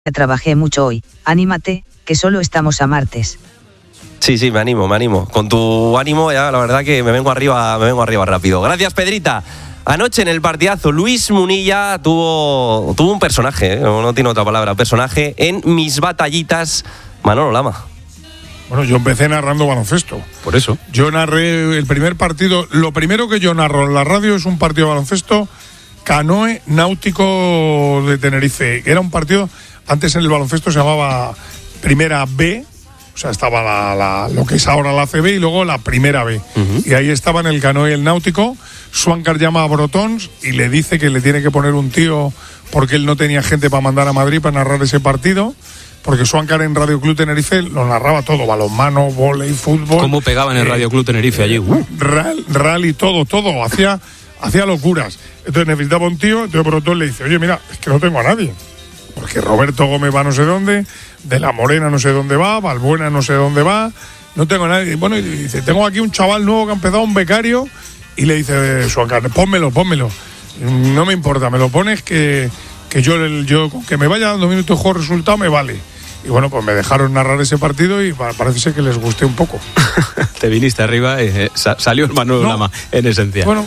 Trabajé mucho hoy, anímate, que solo estamos a martes. Sí, me animo. Con tu ánimo ya la verdad que me vengo arriba rápido. Gracias, Pedrita. Anoche en el partidazo Luis Munilla tuvo un personaje, no tiene otra palabra, personaje en Mis Batallitas, Manolo Lama. Bueno, yo empecé narrando baloncesto. Por eso. Yo narré el primer partido. Lo primero que yo narro en la radio es un partido de baloncesto Canoe Náutico de Tenerife. Era un partido, antes en el baloncesto se llamaba Primera B, o sea, estaba lo que es ahora la CB y luego la Primera B. Uh-huh. Y ahí estaban el Canoe y el Náutico. Swankar llama a Brotons y le dice que le tiene que poner un tío porque él no tenía gente para mandar a Madrid para narrar ese partido. Porque Swankar en Radio Club Tenerife lo narraba todo, balonmano, vóley, fútbol. ¿Cómo pegaban en Radio Club Tenerife allí? Rally, todo, hacía locuras. Entonces necesitaba un tío, entonces Brotón le dice, oye, mira, es que no tengo a nadie. Porque Roberto Gómez va no sé dónde, De la Morena no sé dónde va, Balbuena no sé dónde va, no tengo a nadie. Bueno, y dice, tengo aquí un chaval nuevo que ha empezado, un becario, y le dice Swankar, pónmelo. No me importa, me lo pones que yo con que me vaya dando minutos mejor resultado me vale. Y bueno, pues me dejaron narrar ese partido y parece ser que les gusté un poco. Te viniste arriba y salió el Manolo Lama, en esencia. Bueno,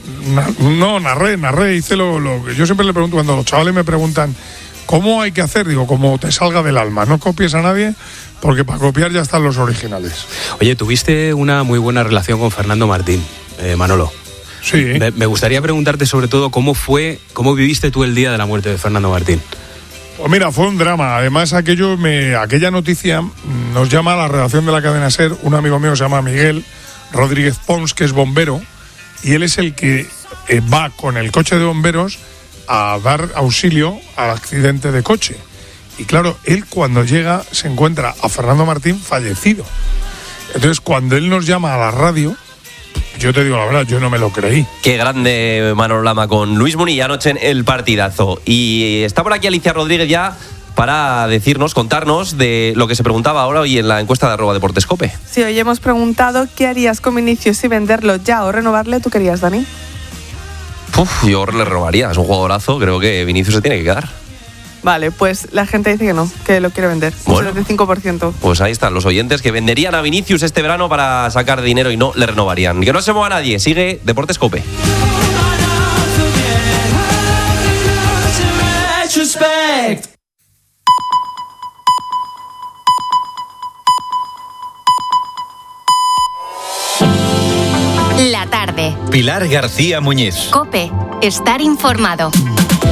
narré, hice lo que yo siempre le pregunto cuando los chavales me preguntan ¿cómo hay que hacer? Digo, como te salga del alma, no copies a nadie porque para copiar ya están los originales. Oye, tuviste una muy buena relación con Fernando Martín, Manolo. Sí. Me gustaría preguntarte sobre todo cómo viviste tú el día de la muerte de Fernando Martín. Pues mira, fue un drama. Además, aquella noticia nos llama a la redacción de la cadena SER. Un amigo mío se llama Miguel Rodríguez Pons, que es bombero, y él es el que va con el coche de bomberos a dar auxilio al accidente de coche. Y claro, él cuando llega se encuentra a Fernando Martín fallecido. Entonces, cuando él nos llama a la radio, yo te digo la verdad, yo no me lo creí. Qué grande Manolo Lama con Luis Munilla anoche en el partidazo. Y está por aquí Alicia Rodríguez ya para contarnos de lo que se preguntaba ahora hoy en la encuesta de @deportescope. Sí, hoy hemos preguntado qué harías con Vinicius si venderlo ya o renovarle. ¿Tú querías, Dani? Yo le renovaría, es un jugadorazo, creo que Vinicius se tiene que quedar. Vale, pues la gente dice que no, que lo quiere vender. Bueno, un 75%. Pues ahí están los oyentes que venderían a Vinicius este verano para sacar dinero y no le renovarían. Que no se mueva nadie, sigue Deportes Cope. La tarde. Pilar García Muñiz. COPE. Estar informado.